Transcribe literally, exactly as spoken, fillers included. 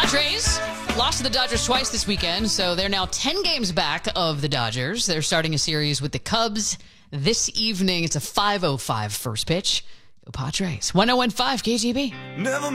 Padres lost to the Dodgers twice this weekend, so they're now ten games back of the Dodgers. They're starting a series with the Cubs this evening. It's a five oh five first pitch. Go Padres. one oh one point five K G B. Never